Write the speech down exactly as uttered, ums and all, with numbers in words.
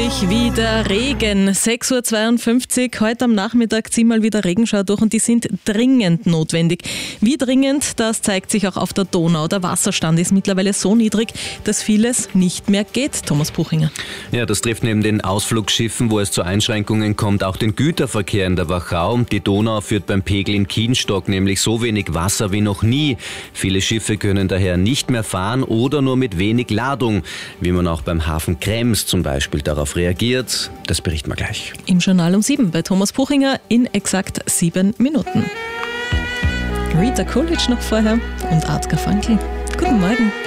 plötzlich wieder Regen. sechs Uhr zweiundfünfzig, heute am Nachmittag ziehen mal wieder Regenschauer durch und die sind dringend notwendig. Wie dringend, das zeigt sich auch auf der Donau. Der Wasserstand ist mittlerweile so niedrig, dass vieles nicht mehr geht. Thomas Buchinger. Ja, das trifft neben den Ausflugsschiffen, wo es zu Einschränkungen kommt, auch den Güterverkehr in der Wachau. Die Donau führt beim Pegel in Kienstock nämlich so wenig Wasser wie noch nie. Viele Schiffe können daher nicht mehr fahren oder nur mit wenig Ladung. Wie man auch beim Hafen Krems zum Beispiel darauf reagiert, das berichten wir gleich. Im Journal um sieben bei Thomas Buchinger in exakt sieben Minuten. Rita Coolidge noch vorher und Art Garfunkel. Guten Morgen.